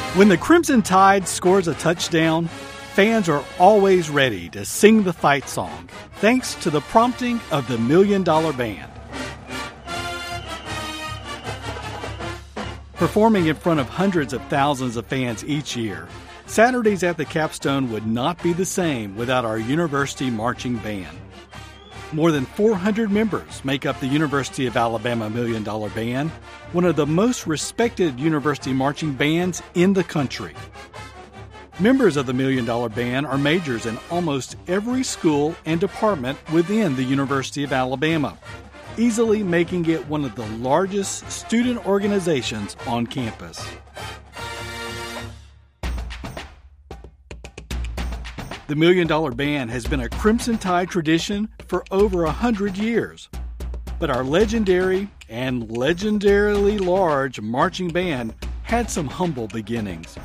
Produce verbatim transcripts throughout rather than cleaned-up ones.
When the Crimson Tide scores a touchdown, fans are always ready to sing the fight song, thanks to the prompting of the Million Dollar Band. Performing in front of hundreds of thousands of fans each year, Saturdays at the Capstone would not be the same without our University Marching Band. More than four hundred members make up the University of Alabama Million Dollar Band, one of the most respected university marching bands in the country. Members of the Million Dollar Band are majors in almost every school and department within the University of Alabama, easily making it one of the largest student organizations on campus. The Million Dollar Band has been a Crimson Tide tradition for over a hundred years. But our legendary and legendarily large marching band had some humble beginnings.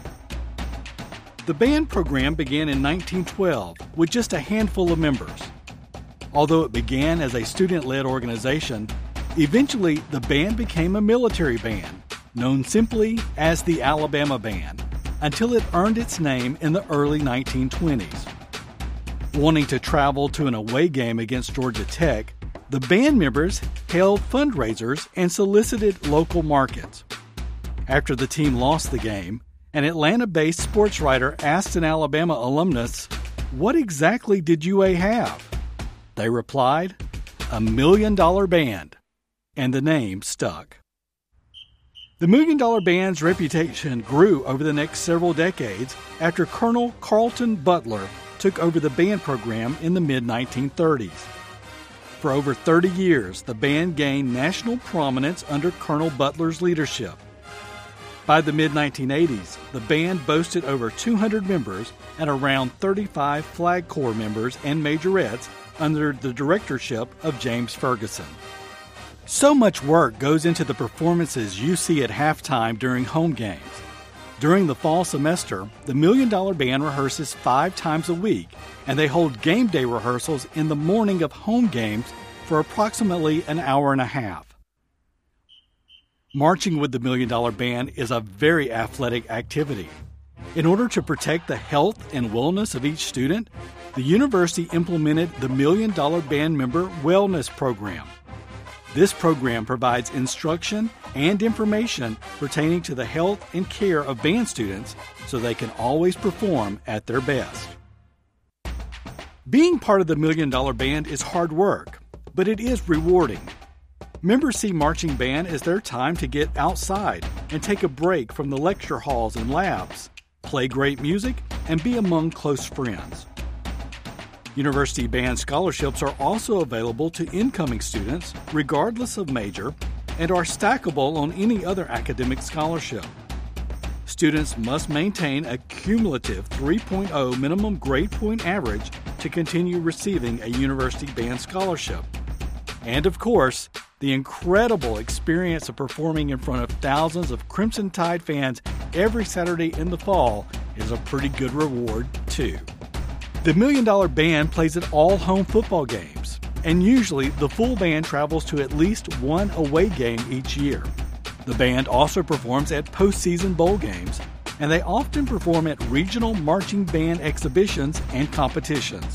The band program began in nineteen twelve with just a handful of members. Although it began as a student-led organization, eventually the band became a military band, known simply as the Alabama Band, until it earned its name in the early nineteen twenties. Wanting to travel to an away game against Georgia Tech, the band members held fundraisers and solicited local markets. After the team lost the game, an Atlanta-based sports writer asked an Alabama alumnus, "What exactly did U A have?" They replied, "A Million Dollar Band," and the name stuck. The Million Dollar Band's reputation grew over the next several decades after Colonel Carlton Butler took over the band program in the mid nineteen thirties. For over thirty years, the band gained national prominence under Colonel Butler's leadership. By the mid nineteen eighties, the band boasted over two hundred members and around thirty-five Flag Corps members and majorettes under the directorship of James Ferguson. So much work goes into the performances you see at halftime during home games. During the fall semester, the Million Dollar Band rehearses five times a week, and they hold game day rehearsals in the morning of home games for approximately an hour and a half. Marching with the Million Dollar Band is a very athletic activity. In order to protect the health and wellness of each student, the university implemented the Million Dollar Band Member Wellness Program. This program provides instruction and information pertaining to the health and care of band students so they can always perform at their best. Being part of the Million Dollar Band is hard work, but it is rewarding. Members see marching band as their time to get outside and take a break from the lecture halls and labs, play great music, and be among close friends. University band scholarships are also available to incoming students, regardless of major, and are stackable on any other academic scholarship. Students must maintain a cumulative three point oh minimum grade point average to continue receiving a university band scholarship. And of course, the incredible experience of performing in front of thousands of Crimson Tide fans every Saturday in the fall is a pretty good reward, too. The Million Dollar Band plays at all home football games, and usually the full band travels to at least one away game each year. The band also performs at postseason bowl games, and they often perform at regional marching band exhibitions and competitions.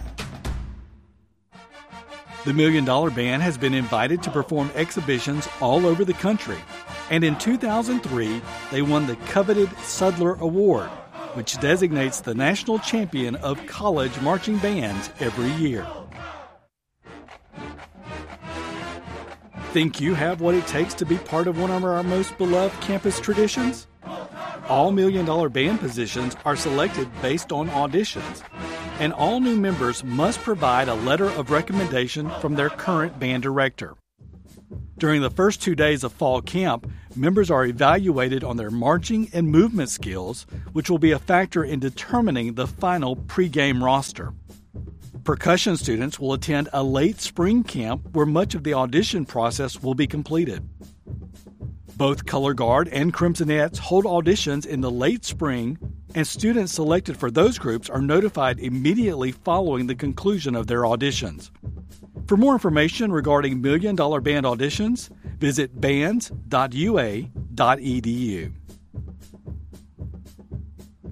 The Million Dollar Band has been invited to perform exhibitions all over the country, and in two thousand three, they won the coveted Sudler Award, which designates the national champion of college marching bands every year. Think you have what it takes to be part of one of our most beloved campus traditions? All Million Dollar Band positions are selected based on auditions, and all new members must provide a letter of recommendation from their current band director. During the first two days of fall camp, members are evaluated on their marching and movement skills, which will be a factor in determining the final pregame roster. Percussion students will attend a late spring camp where much of the audition process will be completed. Both Color Guard and Crimsonettes hold auditions in the late spring, and students selected for those groups are notified immediately following the conclusion of their auditions. For more information regarding Million Dollar Band auditions, visit bands dot u a dot e d u.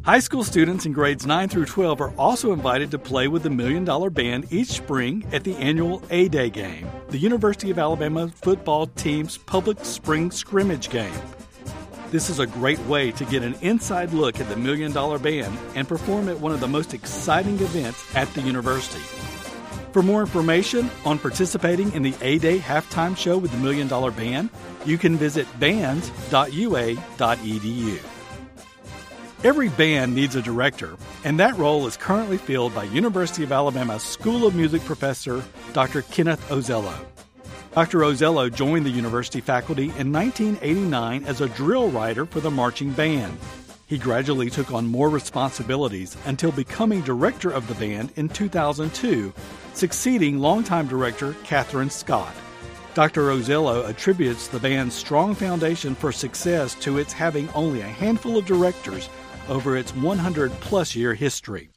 High school students in grades nine through twelve are also invited to play with the Million Dollar Band each spring at the annual A-Day game, the University of Alabama football team's public spring scrimmage game. This is a great way to get an inside look at the Million Dollar Band and perform at one of the most exciting events at the university. For more information on participating in the A-Day halftime show with the Million Dollar Band, you can visit bands dot u a dot e d u. Every band needs a director, and that role is currently filled by University of Alabama School of Music professor Doctor Kenneth Ozello. Doctor Ozello joined the university faculty in nineteen eighty-nine as a drill writer for the marching band. He gradually took on more responsibilities until becoming director of the band in two thousand two, succeeding longtime director Catherine Scott. Doctor Ozello attributes the band's strong foundation for success to its having only a handful of directors over its one hundred plus year history.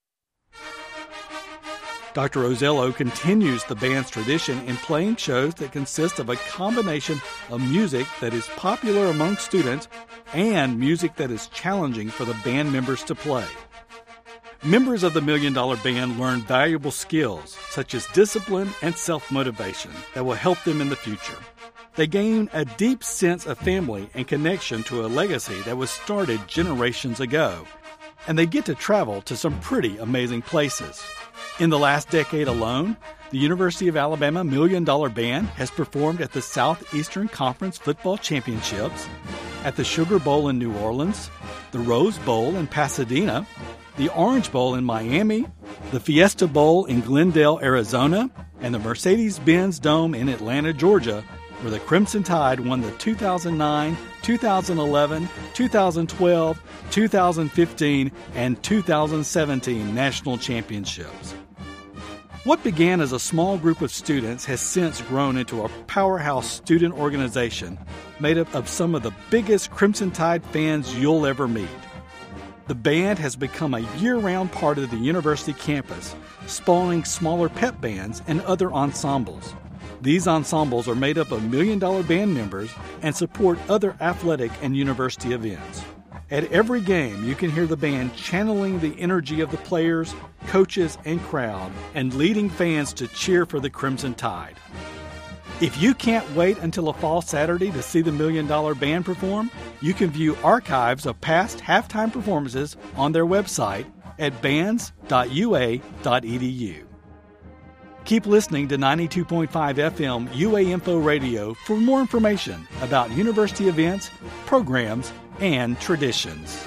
Doctor Ozello continues the band's tradition in playing shows that consist of a combination of music that is popular among students and music that is challenging for the band members to play. Members of the Million Dollar Band learn valuable skills such as discipline and self-motivation that will help them in the future. They gain a deep sense of family and connection to a legacy that was started generations ago, and they get to travel to some pretty amazing places. In the last decade alone, the University of Alabama Million Dollar Band has performed at the Southeastern Conference Football Championships, at the Sugar Bowl in New Orleans, the Rose Bowl in Pasadena, the Orange Bowl in Miami, the Fiesta Bowl in Glendale, Arizona, and the Mercedes-Benz Dome in Atlanta, Georgia, where the Crimson Tide won the two thousand nine, two thousand eleven, two thousand twelve, two thousand fifteen, and two thousand seventeen national championships. What began as a small group of students has since grown into a powerhouse student organization made up of some of the biggest Crimson Tide fans you'll ever meet. The band has become a year-round part of the university campus, spawning smaller pep bands and other ensembles. These ensembles are made up of Million Dollar Band members and support other athletic and university events. At every game, you can hear the band channeling the energy of the players, coaches, and crowd, and leading fans to cheer for the Crimson Tide. If you can't wait until a fall Saturday to see the Million Dollar Band perform, you can view archives of past halftime performances on their website at bands dot u a dot e d u. Keep listening to ninety-two point five F M U A Info Radio for more information about university events, programs, and traditions.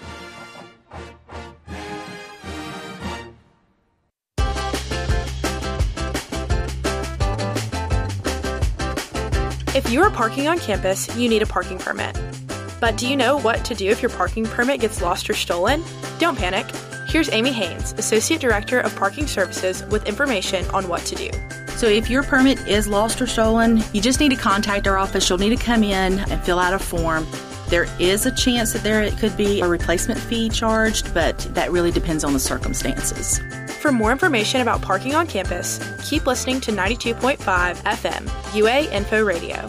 If you are parking on campus, you need a parking permit. But do you know what to do if your parking permit gets lost or stolen? Don't panic. Here's Amy Haynes, Associate Director of Parking Services, with information on what to do. So if your permit is lost or stolen, you just need to contact our office. You'll need to come in and fill out a form. There is a chance that there could be a replacement fee charged, but that really depends on the circumstances. For more information about parking on campus, keep listening to ninety-two point five F M U A Info Radio.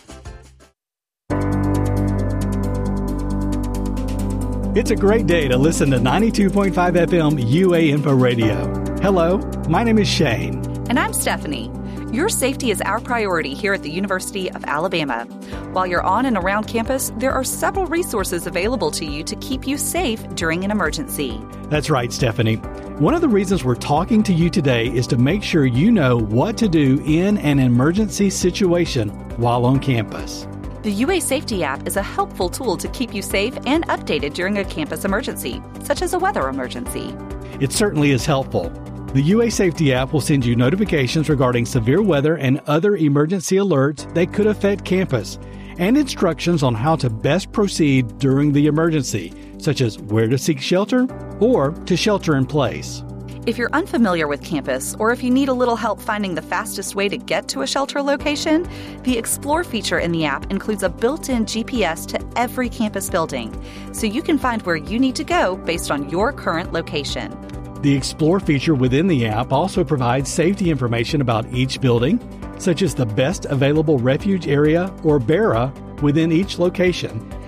It's a great day to listen to ninety-two point five F M U A Info Radio. Hello, my name is Shane. And I'm Stephanie. Your safety is our priority here at the University of Alabama. While you're on and around campus, there are several resources available to you to keep you safe during an emergency. That's right, Stephanie. One of the reasons we're talking to you today is to make sure you know what to do in an emergency situation while on campus. The U A Safety app is a helpful tool to keep you safe and updated during a campus emergency, such as a weather emergency. It certainly is helpful. The U A Safety app will send you notifications regarding severe weather and other emergency alerts that could affect campus, and instructions on how to best proceed during the emergency, such as where to seek shelter or to shelter in place. If you're unfamiliar with campus, or if you need a little help finding the fastest way to get to a shelter location, the Explore feature in the app includes a built-in G P S to every campus building, so you can find where you need to go based on your current location. The Explore feature within the app also provides safety information about each building, such as the best available refuge area or B A R A within each location,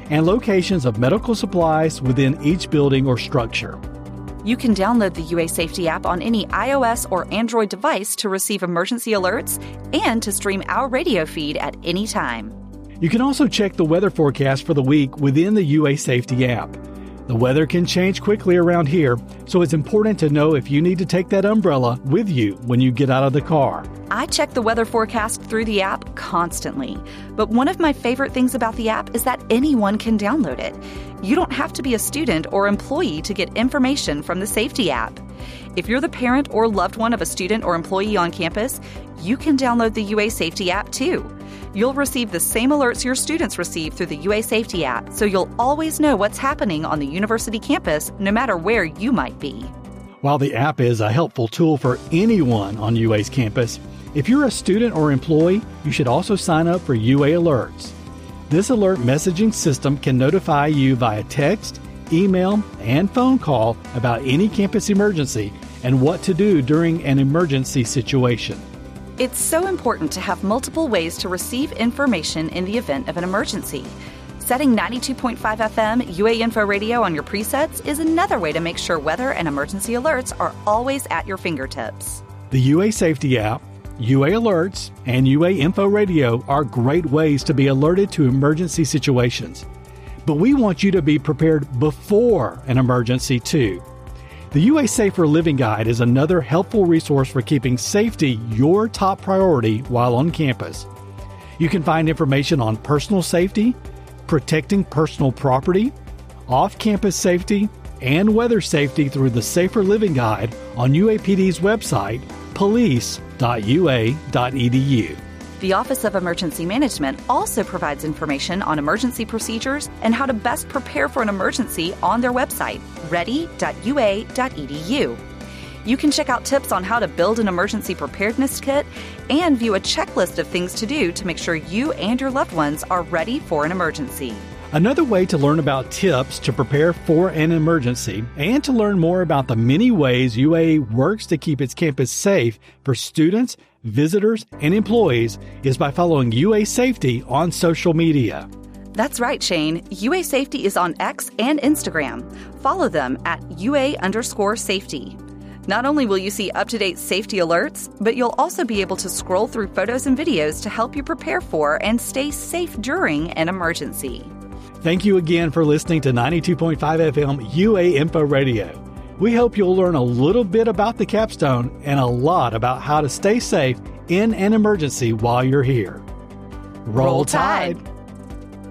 and locations of medical supplies within each building or structure. You can download the U A Safety app on any iOS or Android device to receive emergency alerts and to stream our radio feed at any time. You can also check the weather forecast for the week within the U A Safety app. The weather can change quickly around here, so it's important to know if you need to take that umbrella with you when you get out of the car. I check the weather forecast through the app constantly, but one of my favorite things about the app is that anyone can download it. You don't have to be a student or employee to get information from the Safety app. If you're the parent or loved one of a student or employee on campus, you can download the U A Safety app too. You'll receive the same alerts your students receive through the U A Safety app, so you'll always know what's happening on the university campus, no matter where you might be. While the app is a helpful tool for anyone on U A's campus, if you're a student or employee, you should also sign up for U A Alerts. This alert messaging system can notify you via text, email, and phone call about any campus emergency and what to do during an emergency situation. It's so important to have multiple ways to receive information in the event of an emergency. Setting ninety-two point five F M U A Info Radio on your presets is another way to make sure weather and emergency alerts are always at your fingertips. The U A Safety app, U A Alerts, and U A Info Radio are great ways to be alerted to emergency situations. But we want you to be prepared before an emergency too. The U A Safer Living Guide is another helpful resource for keeping safety your top priority while on campus. You can find information on personal safety, protecting personal property, off-campus safety, and weather safety through the Safer Living Guide on U A P D's website, police dot u a dot e d u. The Office of Emergency Management also provides information on emergency procedures and how to best prepare for an emergency on their website, ready dot u a dot e d u. You can check out tips on how to build an emergency preparedness kit and view a checklist of things to do to make sure you and your loved ones are ready for an emergency. Another way to learn about tips to prepare for an emergency and to learn more about the many ways U A works to keep its campus safe for students, visitors, and employees is by following U A Safety on social media. That's right, Shane. U A Safety is on X and Instagram. Follow them at U A underscore safety. Not only will you see up-to-date safety alerts, but you'll also be able to scroll through photos and videos to help you prepare for and stay safe during an emergency. Thank you again for listening to ninety-two point five F M U A Info Radio. We hope you'll learn a little bit about the capstone and a lot about how to stay safe in an emergency while you're here. Roll Tide!